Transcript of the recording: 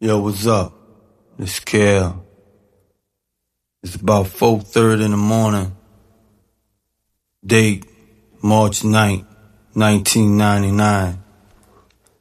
Yo, what's up? It's Kel. It's about 4:30 in the morning. Date, March 9th, 1999.